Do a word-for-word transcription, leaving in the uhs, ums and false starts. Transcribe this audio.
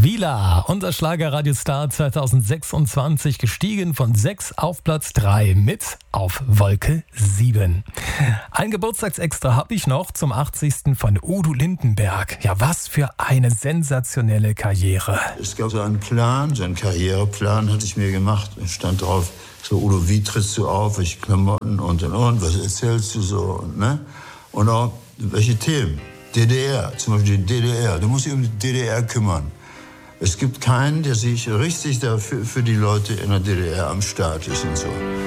Lila, unser Schlagerradiostar zweitausendsechsundzwanzig, gestiegen von sechs auf Platz drei mit Auf Wolke sieben. Ein Geburtstagsextra habe ich noch zum achtzigsten von Udo Lindenberg. Ja, was für eine sensationelle Karriere. Es gab so einen Plan, so einen Karriereplan hatte ich mir gemacht. Da stand drauf, so Udo, wie trittst du auf, welche Klamotten und und und, was erzählst du so, ne? Und auch welche Themen. D D R, zum Beispiel die D D R. Du musst dich um die D D R kümmern. Es gibt keinen, der sich richtig dafür für die Leute in der D D R am Start ist und so.